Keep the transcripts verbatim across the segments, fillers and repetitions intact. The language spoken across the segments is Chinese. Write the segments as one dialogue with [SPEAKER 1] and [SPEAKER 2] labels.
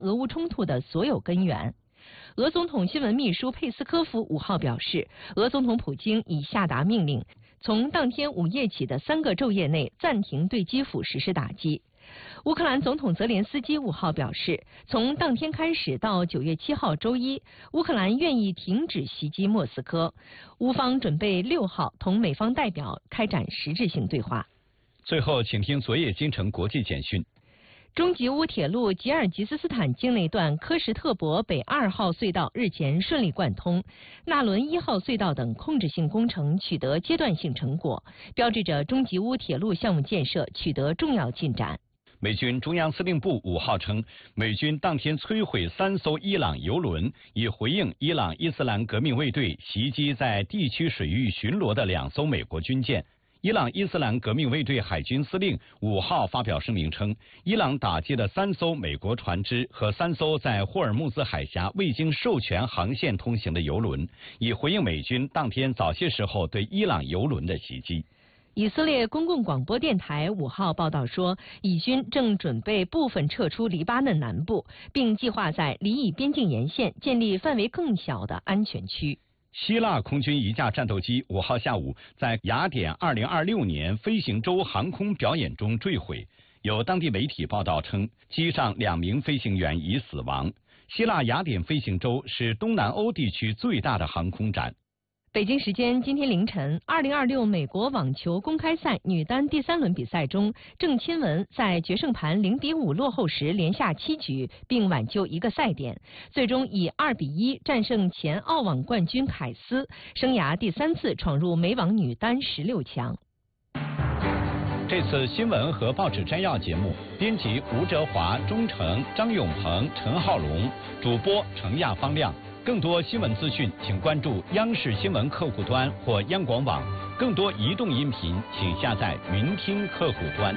[SPEAKER 1] 俄乌冲突的所有根源。俄总统新闻秘书佩斯科夫五号表示，俄总统普京已下达命令，从当天午夜起的三个昼夜内暂停对基辅实施打击。乌克兰总统泽连斯基五号表示，从当天开始到九月七号周一，乌克兰愿意停止袭击莫斯科。乌方准备六号同美方代表开展实质性对话。
[SPEAKER 2] 最后，请听昨夜京城国际简讯。
[SPEAKER 1] 中吉乌铁路吉尔吉斯斯坦境内段科什特伯北二号隧道日前顺利贯通，纳伦一号隧道等控制性工程取得阶段性成果，标志着中吉乌铁路项目建设取得重要进展。
[SPEAKER 2] 美军中央司令部五号称，美军当天摧毁三艘伊朗油轮，以回应伊朗伊斯兰革命卫队袭击在地区水域巡逻的两艘美国军舰。伊朗伊斯兰革命卫队海军司令五号发表声明称，伊朗打击了三艘美国船只和三艘在霍尔木兹海峡未经授权航线通行的油轮，以回应美军当天早些时候对伊朗油轮的袭击。
[SPEAKER 1] 以色列公共广播电台五号报道说，以军正准备部分撤出黎巴嫩南部，并计划在黎以边境沿线建立范围更小的安全区。
[SPEAKER 2] 希腊空军一架战斗机五号下午在雅典二零二六年飞行周航空表演中坠毁，有当地媒体报道称，机上两名飞行员已死亡。希腊雅典飞行周是东南欧地区最大的航空展。
[SPEAKER 1] 北京时间今天凌晨，二零二六美国网球公开赛女单第三轮比赛中，郑钦文在决胜盘零比五落后时连下七局，并挽救一个赛点，最终以二比一战胜前澳网冠军凯斯，生涯第三次闯入美网女单十六强。
[SPEAKER 2] 这次新闻和报纸摘要节目，编辑吴哲华、钟诚、张永鹏、陈浩龙，主播程亚方亮。更多新闻资讯，请关注央视新闻客户端或央广网。更多移动音频，请下载云听客户端。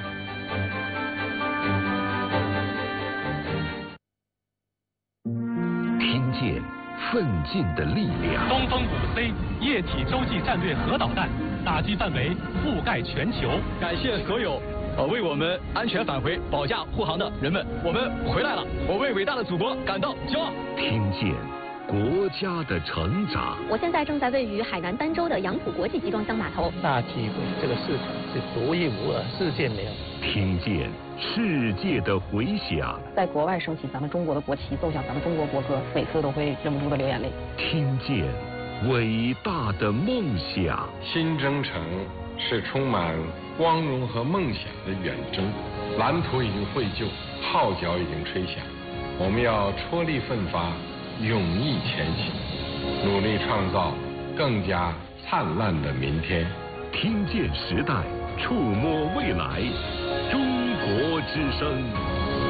[SPEAKER 3] 听见奋进的力量。
[SPEAKER 4] 东风五 C 液体洲际战略核导弹打击范围覆盖全球。
[SPEAKER 5] 感谢所有呃为我们安全返回保驾护航的人们，我们回来了，我为伟大的祖国感到骄傲。
[SPEAKER 3] 听见国家的成长。
[SPEAKER 6] 我现在正在位于海南儋州的杨浦国际集装箱码头。
[SPEAKER 7] 大体会这个市场是独一无二，世界没有。
[SPEAKER 3] 听见世界的回响。
[SPEAKER 8] 在国外升起咱们中国的国旗，奏响咱们中国国歌，每次都会忍不住的流眼泪。
[SPEAKER 3] 听见伟大的梦想。
[SPEAKER 9] 新征程是充满光荣和梦想的远征，蓝图已经绘就，号角已经吹响，我们要踔厉奋发，勇毅前行，努力创造更加灿烂的明天。
[SPEAKER 3] 听见时代，触摸未来，中国之声。